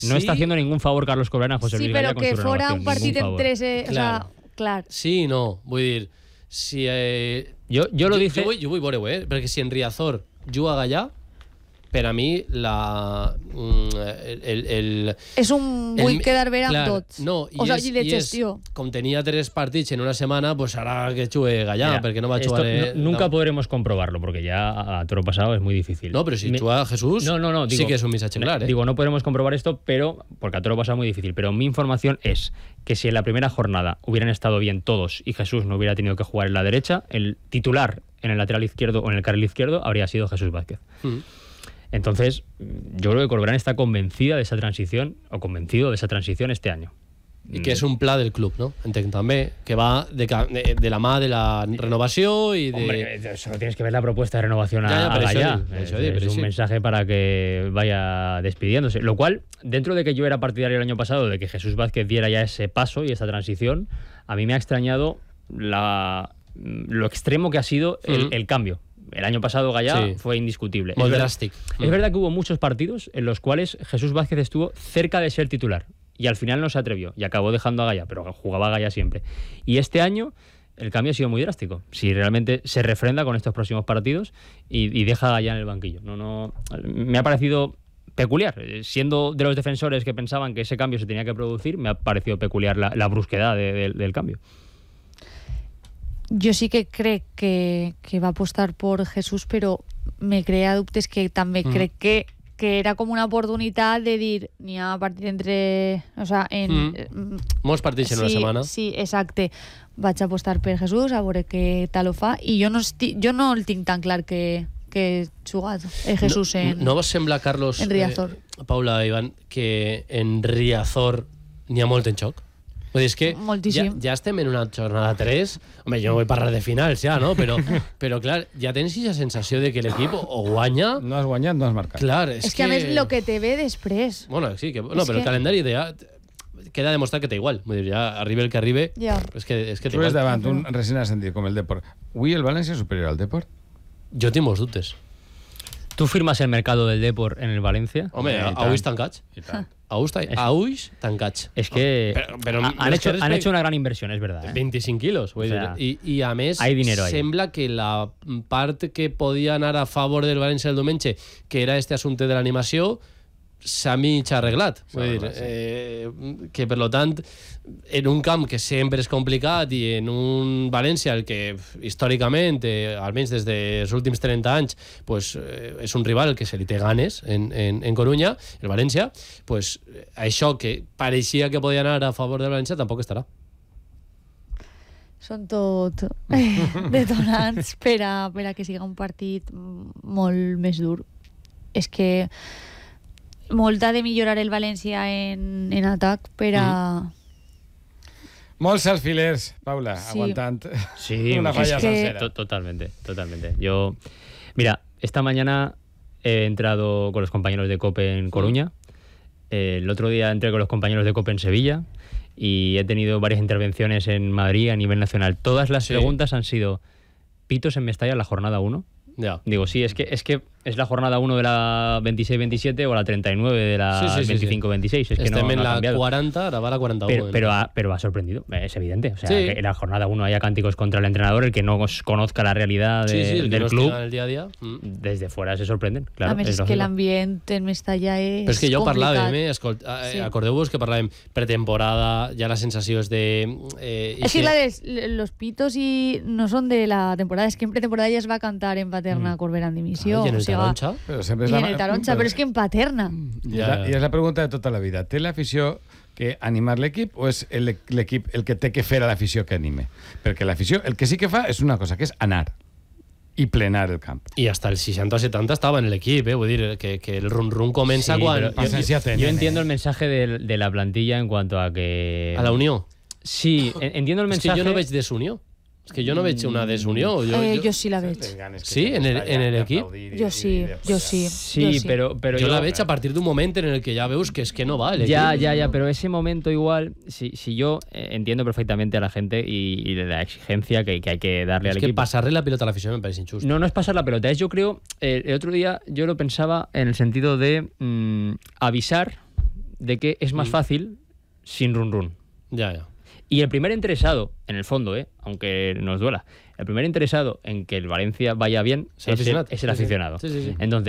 No està haciendo ningún favor Carlos Corberán a José Luis Gaya con su renovación. Sí, però que fora un partit en tres... Clar. O sea, clar. Sí, no, vull dir, si... Jo lo dice... Jo vull veure-ho, perquè si en Riazor juga Gallà, per a mi És un vull quedar bé amb tots. No, o sigui, de gestió. Com tenia 3 partits en una setmana, pues hará que juegue Gallà, perquè no va jugar... Nunca podremos comprobarlo, porque ya a toro pasado es muy difícil. No, pero si juega Jesús, digo, sí que es un mensaje claro. Digo, no podremos comprobar esto, porque a toro pasado es muy difícil. Pero mi información es que si en la primera jornada hubieran estado bien todos y Jesús no hubiera tenido que jugar en la derecha, el titular en el lateral izquierdo o en el carril izquierdo habría sido Jesús Vázquez. Entonces, yo creo que Corberán está convencida de esa transición, o convencido de esa transición este año. Y que és un pla del club, no? Entenc també, que va de la mà de la renovació i de... Hombre, solo tienes que ver la propuesta de renovación a Gallà. Es un mensaje para que vaya despidiéndose. Lo cual, dentro de que yo era partidario el año pasado de que Jesús Vázquez diera ya ese paso y esa transición, a mí me ha extrañado lo extremo que ha sido el cambio. El año pasado Gallà fue indiscutible. Muy drástico. Es verdad que hubo muchos partidos en los cuales Jesús Vázquez estuvo cerca de ser titular y al final no se atrevió y acabó dejando a Gallà, pero jugaba a Gallà siempre. Y este año el cambio ha sido muy drástico. Si realmente se refrenda con estos próximos partidos y deja a Gallà en el banquillo. No, me ha parecido peculiar. Siendo de los defensores que pensaban que ese cambio se tenía que producir, me ha parecido peculiar la brusquedad del cambio. Jo sí que crec que va apostar por Jesús, però me crea dubtes que també crec que era com una oportunitat de dir n'hi ha partit entre... O sea, molts partits en una setmana. Sí, exacte. Vaig apostar per Jesús, a veure què tal ho fa, i jo no el tinc tan clar que jugat Jesús no vos sembla, Carlos, en Riazor? Paula, Ivan, que en Riazor n'hi ha molt en xoc? Vull dir, és que ja estem en una jornada 3. Home, jo no vull parlar de finals ja, no? Però clar, ja tens aquesta sensació de que l'equip o guanya... No has guanyat, no has marcat. Clar, és que a més el que te ve després... Bueno, sí, però el calendari ja queda demostrat que té igual. Vull dir, ja arriba el que arriba... És que té igual. Tu és davant un recent ascendit com el Deport. Avui el València és superior al Deport? Jo tinc molts dubtes. ¿Tú firmas el mercado del Deport en el Valencia? Home, avui tancats. Avui tancats. Es que han hecho una gran inversión, es verdad. 25 quilos. O sea, i a més, sembla que la part que podia anar a favor del València el diumenge, que era este assumpte de l'animació, s'ha mig arreglat. Vull dir, que per tant, en un camp que sempre és complicat i en un València el que històricament, almenys des dels últims 30 anys, pues, és un rival que se li té ganes en Corunya, el València, pues, això que pareixia que podia anar a favor del València tampoc estarà. Són tot detonants per a que siga un partit molt més dur. És que molt ha de millorar el València en atac per a... Molts alfilers, Paula, aguantant una falla sencera. Totalmente. Mira, esta mañana he entrado con los compañeros de COPE en Coruña. El otro día entré con los compañeros de COPE en Sevilla y he tenido varias intervenciones en Madrid a nivel nacional. Todas las preguntas han sido: ¿pitos en Mestalla la jornada 1? Digo, sí, es que es la jornada 1 de la 26-27 o la 39 de la 25-26. Es que estem no en ha la 40, ara va la 41. Pero ha sorprendido, es evidente. O sea, que en la jornada 1 haya cánticos contra el entrenador, el que no conozca la realidad del club, el día a día. Desde fuera se sorprenden. Claro, a més, és que l'ambient en Mestalla és però és que jo complicat. parlàvem, acordeu-vos que parlàvem pretemporada, ja la sensació és de... És que los pitos no son de la temporada, es que en pretemporada ya es va a cantar en Paterna Corberán dimisión. I en el Taronja. Pero es que en Paterna. I és la pregunta de tota la vida. Té l'afició que animar l'equip o és l'equip el que té que fer a l'afició que anime? Perquè l'afició el que sí que fa és una cosa, que és anar i plenar el camp. I hasta el 60-70 estava en l'equip, vull dir que el run-run comença quan... Yo entiendo el mensaje de la plantilla en cuanto a que... A la unió. Sí, entiendo el mensaje... És que jo no veig desunió. És que jo no veig una desunió. Jo sí la veig. Sí, en el equip? Jo sí. Sí, pero yo la veig a partir de un momento en el que ya veus que es que no va el equipo. Ya, pero ese momento igual, si yo entiendo perfectamente a la gente y la exigencia que hay que darle al equipo. Es que pasarle la pelota a la afición me parece injusto. No es pasar la pelota, yo creo, el otro día yo lo pensaba en el sentido de avisar de que es más fácil sin run. Ya. Y el primer interesado, en el fondo, aunque nos duela, el primer interesado en que el Valencia vaya bien es el aficionado. Sí. Entonces,